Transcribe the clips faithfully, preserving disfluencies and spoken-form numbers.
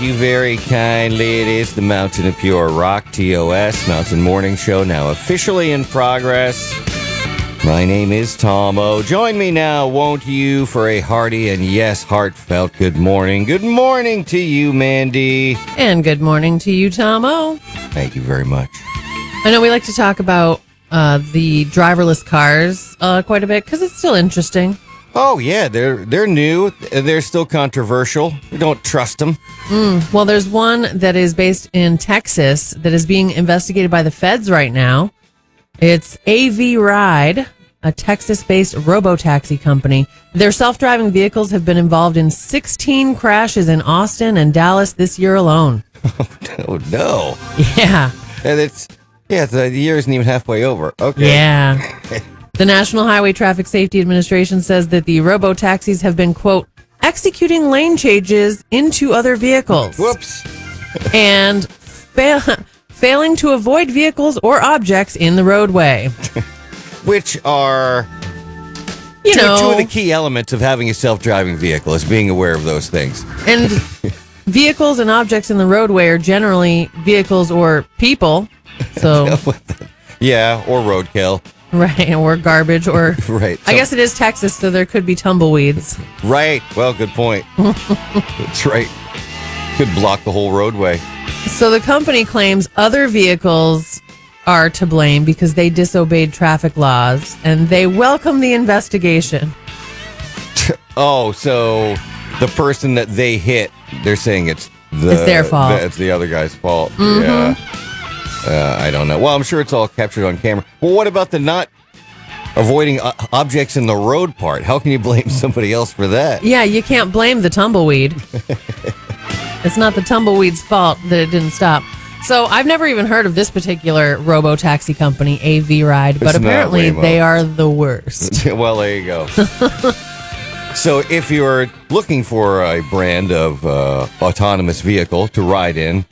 You very kindly. It is the Mountain of Pure Rock, T O S, Mountain Morning Show, now officially in progress. My name is Tom O. Join me now, won't you, for a hearty and, yes, heartfelt good morning. Good morning to you, Mandy. And good morning to you, Tom O. Thank you very much. I know we like to talk about uh, the driverless cars uh, quite a bit because it's still interesting. Oh, yeah, they're they're new. They're still controversial. We don't trust them. Mm, well, there's one that is based in Texas that is being investigated by the feds right now. It's A V Ride, a Texas-based robo-taxi company. Their self-driving vehicles have been involved in sixteen crashes in Austin and Dallas this year alone. Oh, no. Yeah. And it's, yeah, the year isn't even halfway over. Okay. Yeah. The National Highway Traffic Safety Administration says that the robo-taxis have been, quote, executing lane changes into other vehicles. Whoops. And fail, failing to avoid vehicles or objects in the roadway. Which are, you two, know, two of the key elements of having a self-driving vehicle is being aware of those things. And vehicles and objects in the roadway are generally vehicles or people. So, yeah, or roadkill. right, or garbage, or right. I So, guess it is Texas, so there could be tumbleweeds. right. Well, good point. That's right. Could block the whole roadway. So the company claims other vehicles are to blame because they disobeyed traffic laws, and they welcome the investigation. Oh, so the person that they hit, they're saying it's the It's their fault. the- it's the other guy's fault. Mm-hmm. Yeah. Uh, I don't know. Well, I'm sure it's all captured on camera. Well, what about the not avoiding uh, objects in the road part? How can you blame somebody else for that? Yeah, you can't blame the tumbleweed. It's not the tumbleweed's fault that it didn't stop. So I've never even heard of this particular robo-taxi company, A V Ride, but It's not apparently Waymo. they are the worst. Well, there you go. So if you're looking for a brand of uh, autonomous vehicle to ride in,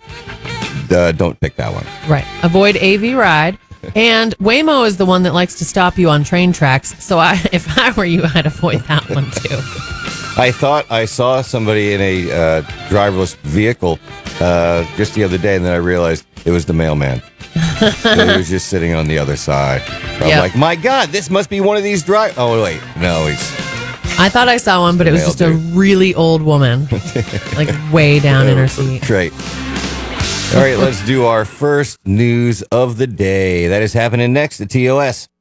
uh, don't pick that one. Right. Avoid A V Ride. And Waymo is the one that likes to stop you on train tracks. So I, if I were you, I'd avoid that one too. I thought I saw somebody in a uh, driverless vehicle uh, just the other day, and then I realized it was the mailman. So he was just sitting on the other side. I'm Yep. like, my God, this must be one of these drive. Oh, wait. No, he's. I thought I saw one, but it was Mail just a dude. really old woman, like way down in her seat. Great. All right, let's do our first news of the day. That is happening next at T O S.